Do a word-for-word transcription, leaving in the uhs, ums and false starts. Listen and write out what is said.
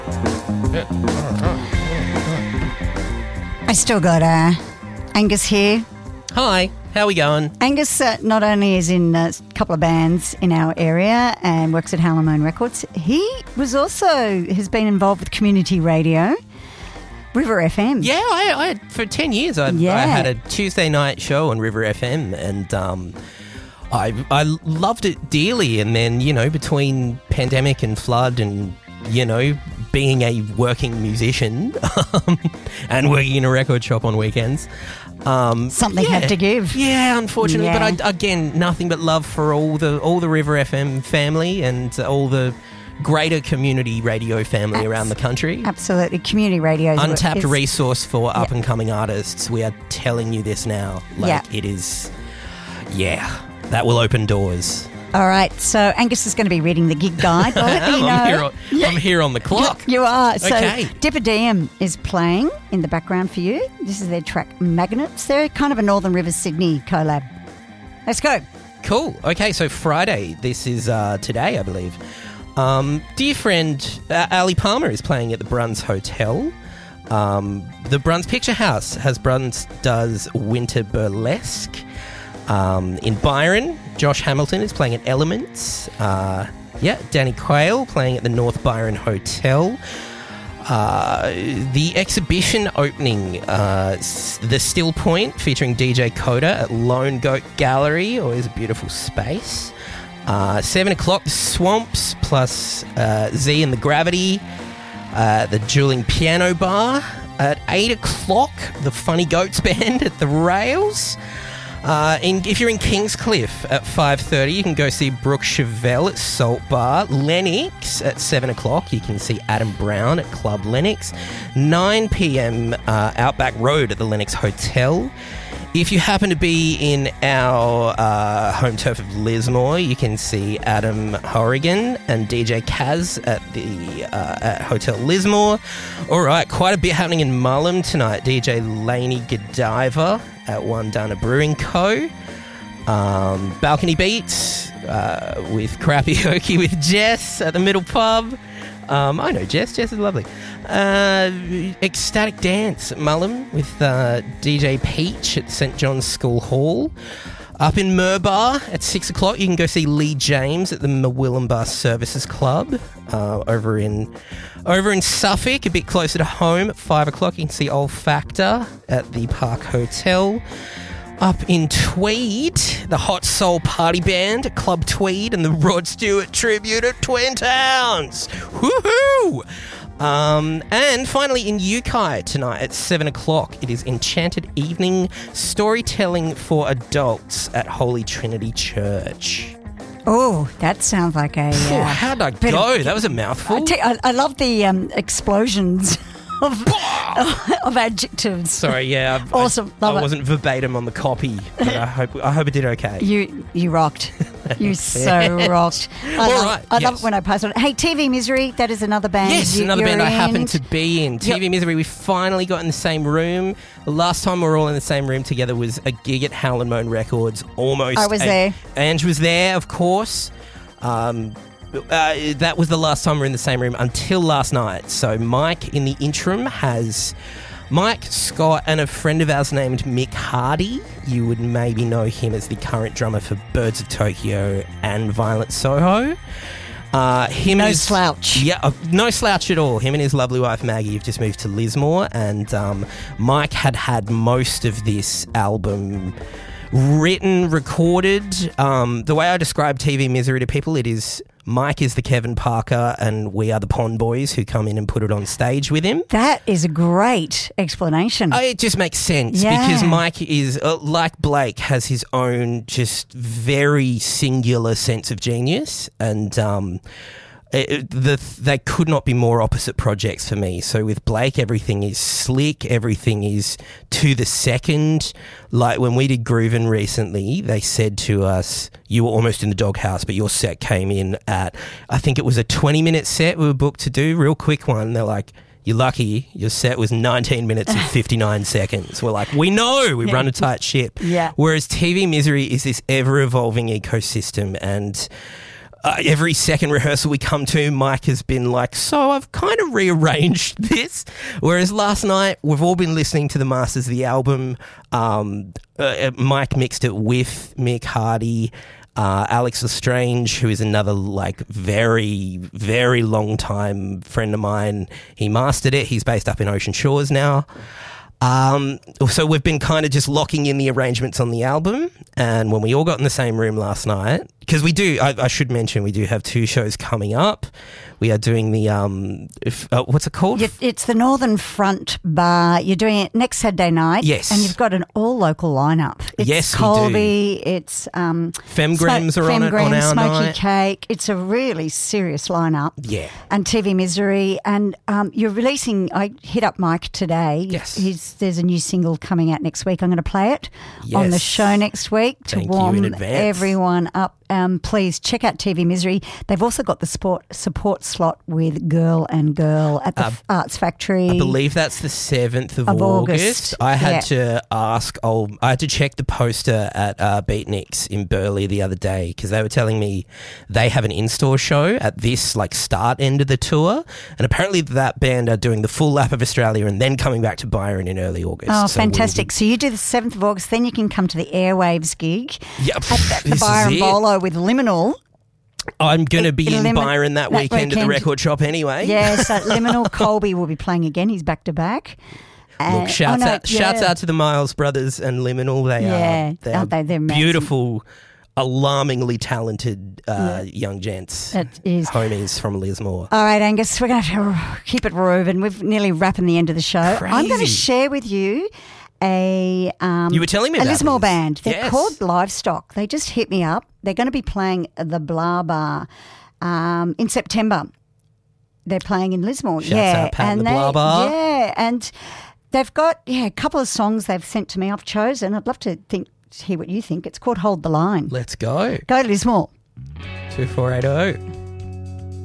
I still got uh, Angus here. Hi, how are we going? Angus uh, not only is in a couple of bands in our area and works at Hallamone Records, he was also has been involved with community radio, River F M. Yeah, I, I for ten years I, Yeah. I had a Tuesday night show on River F M, and um, I I loved it dearly. And then, you know, between pandemic and flood and, you know, being a working musician um, and working in a record shop on weekends, um, Something yeah. had to give. Yeah, unfortunately, Yeah. but I, again, nothing but love for all the all the River F M family and all the greater community radio family Abs- around the country. Absolutely. Community radio is Untapped is- resource for Yeah. up and coming artists. We are telling you this now. Like, Yeah. it is, yeah, that will open doors. All right, so Angus is going to be reading the gig guide. I'll let you know. I'm, here on, I'm here on the clock. You are. So Okay. Dipper Diem is playing in the background for you. This is their track Magnets. They're kind of a Northern Rivers Sydney collab. Let's go. Cool. Okay, so Friday, this is uh, today, I believe. Um, dear friend uh, Ali Palmer is playing at the Bruns Hotel. Um, the Bruns Picture House has Bruns does Winter Burlesque. Um, in Byron, Josh Hamilton is playing at Elements. Uh, yeah, Danny Quayle playing at the North Byron Hotel. Uh, the exhibition opening, uh, s- The Still Point, featuring D J Coda at Lone Goat Gallery, always a beautiful space. Uh, seven o'clock, The Swamps, plus uh, Z and the Gravity, uh, the Dueling Piano Bar. At eight o'clock, the Funny Goats Band at the Rails. Uh, in, if you're in Kingscliff at five thirty, you can go see Brooke Chevelle at Salt Bar. Lennox at seven o'clock, you can see Adam Brown at Club Lennox. nine p.m. Uh, Outback Road at the Lennox Hotel. If you happen to be in our uh, home turf of Lismore, you can see Adam Horrigan and D J Kaz at the uh, at Hotel Lismore. All right, quite a bit happening in Mullum tonight. D J Laney Godiva at One Dana Brewing Co. Um, Balcony Beats uh, with Karaoke with Jess at the Middle Pub. Um, I know Jess. Jess is lovely. Uh, Ecstatic Dance at Mullum with uh, D J Peach at Saint John's School Hall. Up in Murbar at six o'clock, you can go see Lee James at the Murwillumbah Services Club. Uh, over in over in Suffolk, a bit closer to home, at five o'clock, you can see Old Factor at the Park Hotel. Up in Tweed, the Hot Soul Party Band at Club Tweed and the Rod Stewart Tribute at Twin Towns. Woohoo! Um, and finally in Ukai tonight at seven o'clock, it is Enchanted Evening Storytelling for Adults at Holy Trinity Church. Oh, that sounds like a... Phew, Uh, how'd I bit go? of- That was a I, mouthful. tell you, I, I love the um, explosions of, of adjectives. Sorry, yeah. I, Awesome. I, Love I it. wasn't verbatim on the copy, but I hope I hope it did okay. You you rocked. You so rocked. I All love, right, I love yes. it when I post on. Hey, T V Misery, that is another band. Yes, you, another you're band I in. happen to be in. T V Yep. Misery, we finally got in the same room. The last time we were all in the same room together was a gig at Hallamone Records. Almost. I was a- there. Ange was there, of course. Um, uh, that was the last time we were in the same room until last night. So Mike, in the interim, has... Mike, Scott, and a friend of ours named Mick Hardy. You would maybe know him as the current drummer for Birds of Tokyo and Violent Soho. Uh, him No and his, slouch. Yeah, uh, no slouch at all. Him and his lovely wife Maggie have just moved to Lismore, and um, Mike had had most of this album written, recorded. Um, the way I describe T V Misery to people, it is Mike is the Kevin Parker and we are the Pond Boys who come in and put it on stage with him. That is a great explanation. Uh, It just makes sense Yeah. because Mike is, uh, like Blake, has his own just very singular sense of genius, and um, it, it- the, they could not be more opposite projects for me. So with Blake, everything is slick, everything is to the second. Like when we did Groovin' recently, they said to us, you were almost in the doghouse, but your set came in at, I think it was a twenty minute set we were booked to do, real quick one. They're like, you're lucky, your set was nineteen minutes and fifty-nine seconds. We're like, we know, we run a tight ship. Yeah. Whereas T V Misery is this ever-evolving ecosystem, and uh, every second rehearsal we come to, Mike has been like, so I've kind of rearranged this. Whereas last night, we've all been listening to the Masters of the album. Um, uh, Mike mixed it with Mick Hardy. Uh, Alex Lestrange, who is another like very, very long time friend of mine, he mastered it. He's based up in Ocean Shores now. Um, so we've been kind of just locking in the arrangements on the album, and when we all got in the same room last night, because we do, I, I should mention, we do have two shows coming up. We are doing the, um, if, uh, what's it called? It's the Northern Front Bar. You're doing it next Saturday night. Yes. And you've got an all-local lineup. It's Yes, we Colby, it's... Um, Femgrims Smo- are on it on Femgrims, our Smoky night. Cake. It's a really serious lineup. Yeah. And T V Misery. And um, you're releasing... I hit up Mike today. Yes. He's, there's a new single coming out next week. I'm going to play it on the Yes. show next week to Thank you warm in advance. everyone up. Um, please check out T V Misery. They've also got the sport support slot with Girl and Girl at the Uh, F- Arts Factory. I believe that's the seventh of, Of August. August. I had Yeah. to ask, oh, I had to check the poster at uh, Beatniks in Burleigh the other day because they were telling me they have an in-store show at this like start end of the tour, and apparently that band are doing the full lap of Australia and then coming back to Byron in early August. Oh, So we'll fantastic. be- So you do the seventh of August, then you can come to the Airwaves gig Yeah, at the, the this is Byron it. Bolo with Liminal. I'm going to be in Limit- Byron that, that weekend, at the weekend. record shop anyway. Yes, uh, Liminal. Colby will be playing again. He's back to back. Look, And- shouts oh, no, out, shouts yeah. out to the Miles brothers and Liminal. They Yeah, are, they aren't are they? They're amazing. beautiful, alarmingly talented uh, young gents. It is. Homies from Lismore. All right, Angus, we're going to have to keep it roving. We've nearly wrapping the end of the show. I'm going to Crazy. share with you a um, You were telling me a about Lismore this. band. They're Yes. called Livestock. They just hit me up. They're going to be playing the Blah Bar um, in September. They're playing in Lismore. Shouts yeah, out Pat and the they, Blah Bar. Yeah, and they've got yeah a couple of songs they've sent to me. I've chosen. I'd love to think hear what you think. It's called Hold the Line. Let's go. Go Lismore. two four eight oh.